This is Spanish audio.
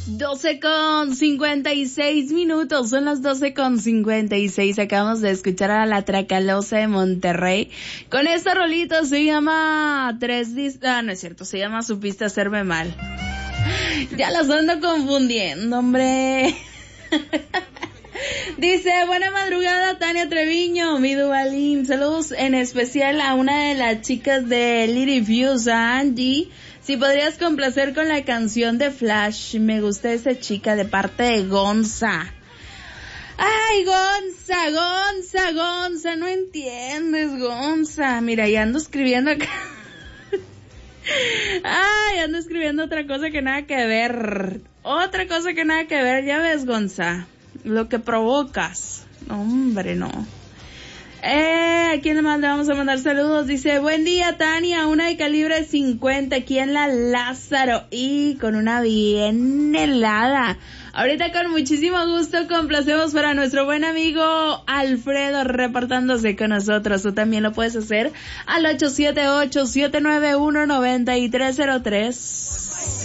12:56, son las 12:56. Acabamos de escuchar a la Tracalosa de Monterrey con esta rolita, se llama no es cierto, se llama Supiste Hacerme Mal. Ya las ando confundiendo, hombre. Dice, buena madrugada Tania Treviño, mi Duvalín, saludos en especial a una de las chicas de Little Views, a Angie. Si podrías complacer con la canción de Flash, me gusta esa chica de parte de Gonza. Ay, Gonza, no entiendes, Gonza. Mira, ya ando escribiendo acá. Ay, ando escribiendo otra cosa que nada que ver. Ya ves, Gonza, lo que provocas. Hombre, no. ¿A quién más le vamos a mandar saludos? Dice, buen día Tania, una de calibre 50 aquí en la Lázaro y con una bien helada. Ahorita con muchísimo gusto complacemos para nuestro buen amigo Alfredo reportándose con nosotros. Tú también lo puedes hacer al 878-791-9303.